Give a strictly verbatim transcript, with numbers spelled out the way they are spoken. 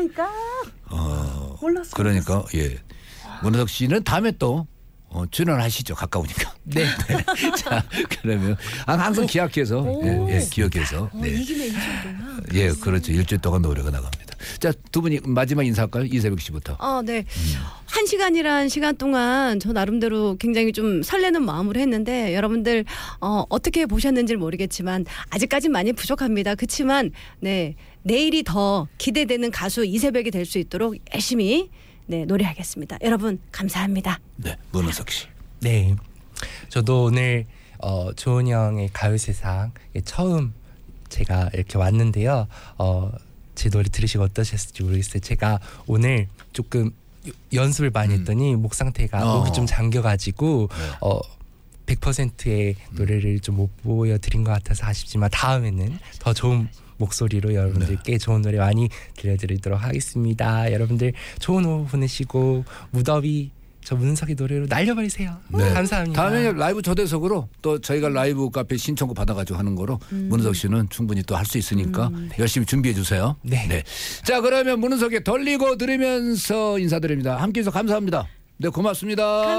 그러니까. 어, 몰랐어요. 그러니까 예. 문호석 씨는 다음에 또 어, 출연하시죠. 가까우니까. 네. 네. 자, 그러면 항상 기약해서 예, 예, 기억해서. 어, 네. 이 김에 일주일 동안. 예, 그렇죠. 일주일 동안 노래가 나갑니다. 자, 두 분이 마지막 인사할까요? 이세벽 씨부터. 어, 네. 한 시간이란 시간 동안 저 나름대로 굉장히 좀 설레는 마음으로 했는데 여러분들 어, 어떻게 보셨는지 모르겠지만 아직까진 많이 부족합니다. 그렇지만 네 내일이 더 기대되는 가수 이세벽이 될 수 있도록 열심히 네 노래하겠습니다. 여러분 감사합니다. 네, 문호석 씨. 네. 저도 오늘 어, 조은이 형의 가요세상에 처음 제가 이렇게 왔는데요. 어, 제 노래 들으시고 어떠셨을지 모르겠어요. 제가 오늘 조금 연습을 많이 음. 했더니 목 상태가 어. 목이 좀 잠겨가지고 네. 어, 백 퍼센트의 노래를 좀 못 보여드린 것 같아서 아쉽지만 다음에는 더 좋은 목소리로 여러분들께 네. 좋은 노래 많이 들려드리도록 하겠습니다. 여러분들 좋은 오후 보내시고 무더위 저 문석의 노래로 날려버리세요. 네. 감사합니다. 다음에 라이브 초대석으로 또 저희가 라이브 카페 신청곡 받아가지고 하는 거로 음. 문호석 씨는 충분히 또 할 수 있으니까 음, 열심히 준비해 주세요. 네. 자, 그러면 문호석의 돌리고 들으면서 인사드립니다. 함께 해주셔서 감사합니다. 네, 고맙습니다.